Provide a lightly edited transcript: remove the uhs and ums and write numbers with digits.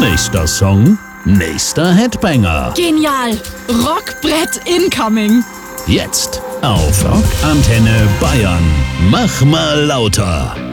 Nächster Song, nächster Headbanger. Genial! Rockbrett incoming! Jetzt auf Rockantenne Bayern. Mach mal lauter.